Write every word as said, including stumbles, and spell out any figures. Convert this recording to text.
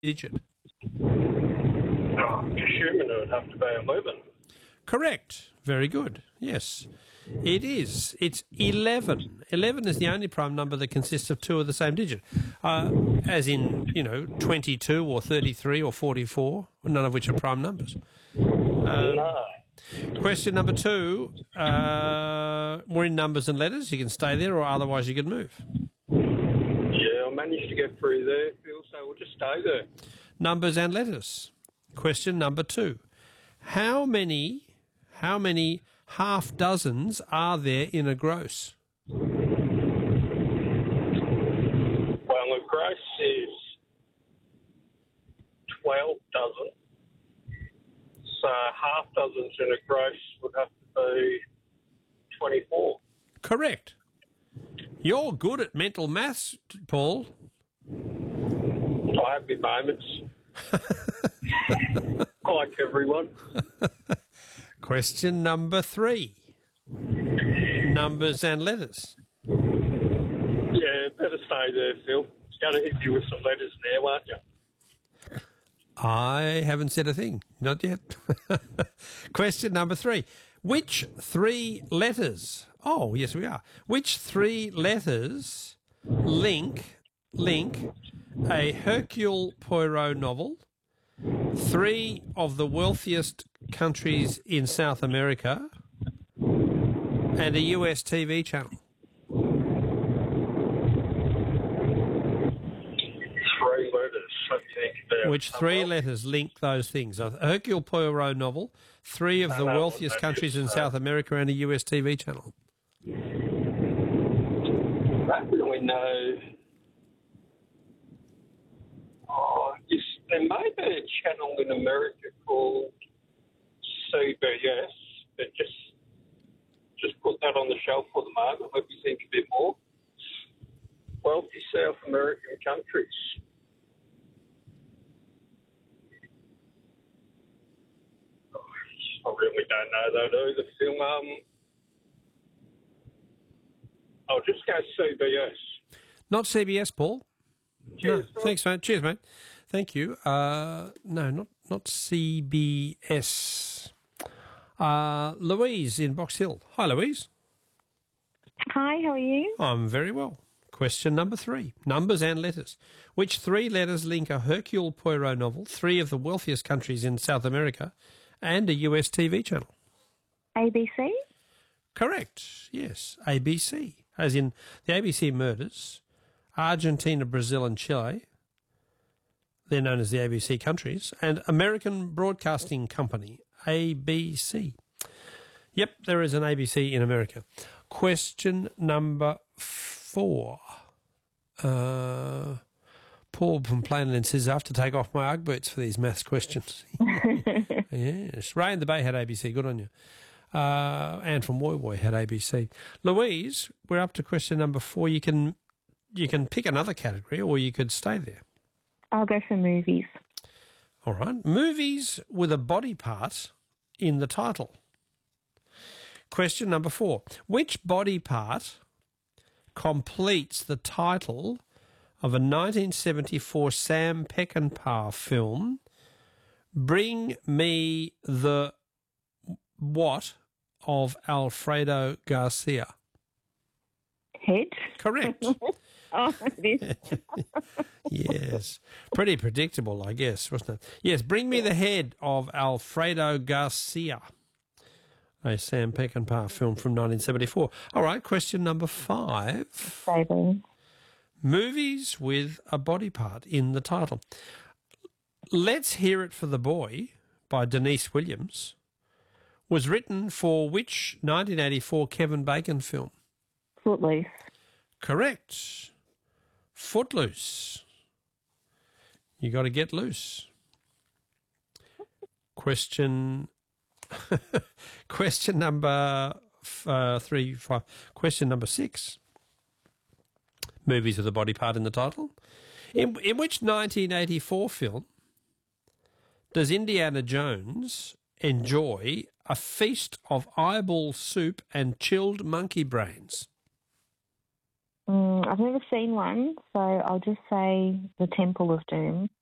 digit? I'm assuming it would have to be eleven. Correct. Very good. Yes, it is. It's eleven. eleven is the only prime number that consists of two of the same digit, uh, as in, you know, twenty-two or thirty-three or forty-four, none of which are prime numbers. Um, No. Question number two. Uh, we're in numbers and letters. You can stay there, or otherwise you can move. Yeah, I managed to get through there, Phil, so we'll just stay there. Numbers and letters. Question number two. How many, how many half dozens are there in a gross? Well, a gross is twelve dozen. So half dozens in a gross would have to be twenty-four. Correct. You're good at mental maths, Paul. I have my moments. Like everyone. Question number three. Numbers and letters. Yeah, better stay there, Phil. It's going to hit you with some letters now, aren't you? I haven't said a thing. Not yet. Question number three. Which three letters? Oh, yes, we are. Which three letters link link a Hercule Poirot novel, three of the wealthiest countries in South America, and a U S T V channel? Three letters. Let me think about Which three letters link those things? A Hercule Poirot novel, three of the know wealthiest what that countries is, in uh, South America, and a U S T V channel. I don't really know. Oh, yes, there may be a channel in America called C B S, but just just put that on the shelf for the moment. Let me think a bit more. Wealthy South American countries. I really don't know that either, Phil. Um, I'll just go C B S. Not C B S, Paul. Cheers, No, thanks, mate. Cheers, mate. Thank you. Uh, no, not not C B S. Uh, Louise in Box Hill. Hi, Louise. Hi, how are you? I'm very well. Question number three. Numbers and letters. Which three letters link a Hercule Poirot novel, three of the wealthiest countries in South America, and a U S T V channel? A B C? Correct. Yes. A B C. As in the A B C murders, Argentina, Brazil and Chile. They're known as the A B C countries. And American Broadcasting Company, A B C. Yep, there is an A B C in America. Question number four. Uh, Paul from Plainland says, I have to take off my Ugg boots for these maths questions. Yes. Ray in the Bay had A B C. Good on you. Uh, Anne from Woy Woy had A B C. Louise, we're up to question number four. You can you can pick another category or you could stay there. I'll go for movies. All right. Movies with a body part in the title. Question number four. Which body part completes the title of a nineteen seventy-four Sam Peckinpah film, Bring Me the What of Alfredo Garcia? Head? Correct. Oh, this. Yes. Pretty predictable, I guess, wasn't it? Yes, Bring Me the Head of Alfredo Garcia, a Sam Peckinpah film from nineteen seventy-four. All right, question number five. Baby. Movies with a body part in the title. Let's Hear It for the Boy by Denise Williams was written for which nineteen eighty-four Kevin Bacon film? Footloose. Correct. Footloose. You got to get loose. Question. Question number uh, three, five. Question number six. Movies with a body part in the title. In, in which nineteen eighty-four film does Indiana Jones enjoy a feast of eyeball soup and chilled monkey brains? Mm, I've never seen one, so I'll just say The Temple of Doom.